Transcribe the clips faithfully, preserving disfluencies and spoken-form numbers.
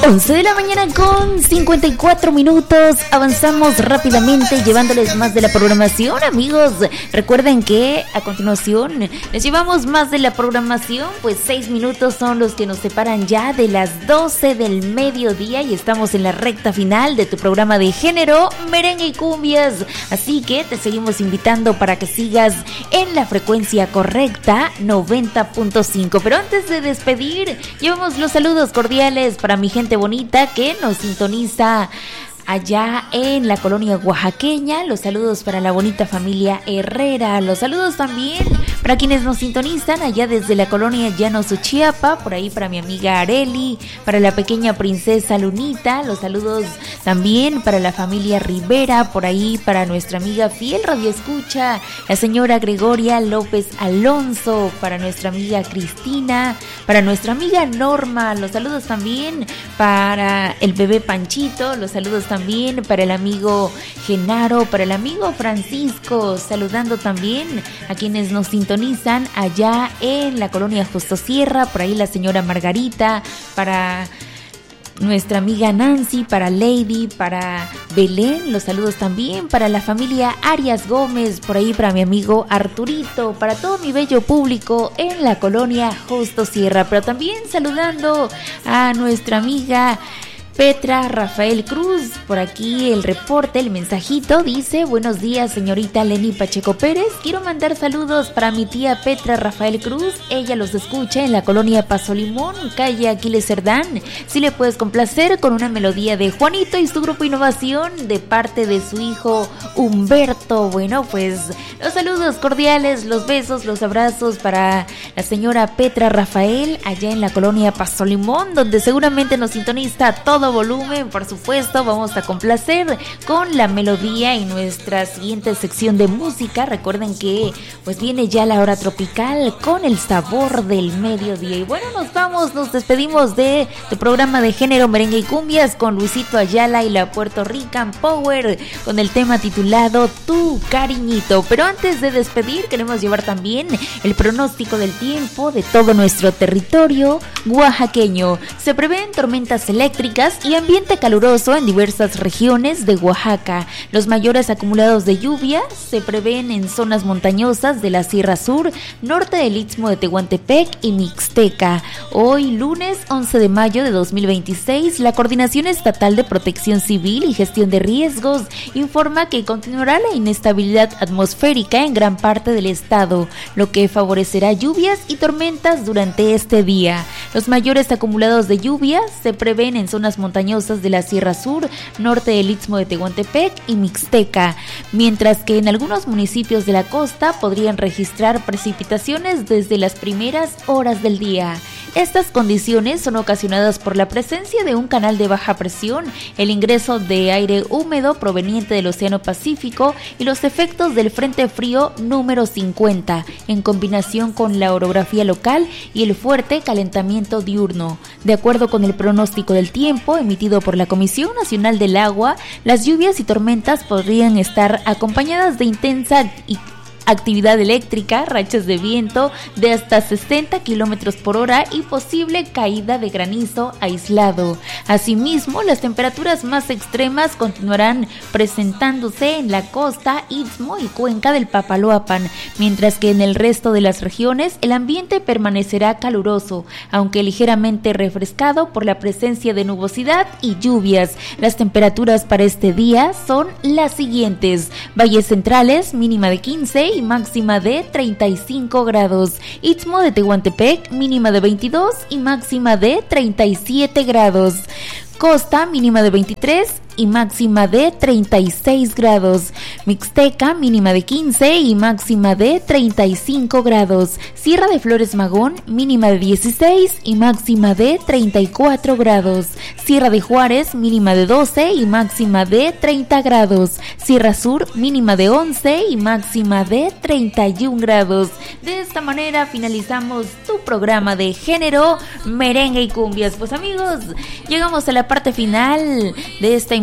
once de la mañana con cincuenta y cuatro minutos. Avanzamos rápidamente llevándoles más de la programación, amigos. Recuerden que a continuación les llevamos más de la programación, pues seis minutos son los que nos separan ya de las doce del mediodía y estamos en la recta final de tu programa de género, merengue y cumbias. Así que te seguimos invitando para que sigas en la frecuencia correcta, noventa punto cinco. Pero antes de despedir, llevamos los saludos cordiales para mi gente bonita que nos sintoniza allá en la colonia oaxaqueña. Los saludos para la bonita familia Herrera. Los saludos también para quienes nos sintonizan allá desde la colonia Llanos Uchiapa. Por ahí para mi amiga Areli, para la pequeña princesa Lunita. Los saludos también para la familia Rivera. Por ahí para nuestra amiga fiel radio escucha, la señora Gregoria López Alonso. Para nuestra amiga Cristina. Para nuestra amiga Norma. Los saludos también para el bebé Panchito. Los saludos también También para el amigo Genaro, para el amigo Francisco, saludando también a quienes nos sintonizan allá en la colonia Justo Sierra, por ahí la señora Margarita, para nuestra amiga Nancy, para Lady, para Belén, los saludos también para la familia Arias Gómez, por ahí para mi amigo Arturito, para todo mi bello público en la colonia Justo Sierra, pero también saludando a nuestra amiga Petra Rafael Cruz. Por aquí el reporte, el mensajito dice: buenos días, señorita Leni Pacheco Pérez, quiero mandar saludos para mi tía Petra Rafael Cruz, ella los escucha en la colonia Paso Limón, calle Aquiles Cerdán. Si le puedes complacer con una melodía de Juanito y su grupo Innovación de parte de su hijo Humberto. Bueno, pues los saludos cordiales, los besos, los abrazos para la señora Petra Rafael allá en la colonia Paso Limón, donde seguramente nos sintoniza todo volumen. Por supuesto, vamos a complacer con la melodía y nuestra siguiente sección de música. Recuerden que pues viene ya la hora tropical con el sabor del mediodía. Y bueno, nos vamos, nos despedimos de tu programa de género, merengue y cumbias con Luisito Ayala y la Puerto Rican Power con el tema titulado Tu Cariñito. Pero antes de despedir, queremos llevar también el pronóstico del tiempo de todo nuestro territorio oaxaqueño. Se prevén tormentas eléctricas y ambiente caluroso en diversas regiones de Oaxaca. Los mayores acumulados de lluvia se prevén en zonas montañosas de la Sierra Sur, norte del Istmo de Tehuantepec y Mixteca. Hoy, lunes once de mayo de dos mil veintiséis, la Coordinación Estatal de Protección Civil y Gestión de Riesgos informa que continuará la inestabilidad atmosférica en gran parte del estado, lo que favorecerá lluvias y tormentas durante este día. Los mayores acumulados de lluvia se prevén en zonas montañosas de la Sierra Sur, norte del Istmo de Tehuantepec y Mixteca, mientras que en algunos municipios de la costa podrían registrar precipitaciones desde las primeras horas del día. Estas condiciones son ocasionadas por la presencia de un canal de baja presión, el ingreso de aire húmedo proveniente del Océano Pacífico y los efectos del Frente Frío número cincuenta, en combinación con la orografía local y el fuerte calentamiento diurno. De acuerdo con el pronóstico del tiempo emitido por la Comisión Nacional del Agua, las lluvias y tormentas podrían estar acompañadas de intensa y actividad eléctrica, rachas de viento de hasta sesenta kilómetros por hora y posible caída de granizo aislado. Asimismo, las temperaturas más extremas continuarán presentándose en la costa, istmo y cuenca del Papaloapan, mientras que en el resto de las regiones el ambiente permanecerá caluroso, aunque ligeramente refrescado por la presencia de nubosidad y lluvias. Las temperaturas para este día son las siguientes: valles centrales, mínima de quince y máxima de treinta y cinco grados. Istmo de Tehuantepec, mínima de veintidós y máxima de treinta y siete grados. Costa, mínima de veintitrés y máxima de treinta y seis grados. Mixteca, mínima de quince y máxima de treinta y cinco grados. Sierra de Flores Magón, mínima de dieciséis y máxima de treinta y cuatro grados. Sierra de Juárez, mínima de doce y máxima de treinta grados. Sierra Sur, mínima de once y máxima de treinta y un grados. De esta manera finalizamos tu programa de género, merengue y cumbias. Pues amigos, llegamos a la parte final de esta emisión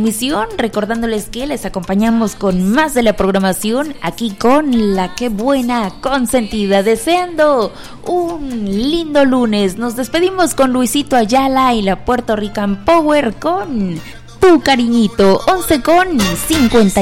emisión, recordándoles que les acompañamos con más de la programación aquí con La Qué Buena Consentida, deseando un lindo lunes. Nos despedimos con Luisito Ayala y la Puerto Rican Power con Tu Cariñito, once con cincuenta.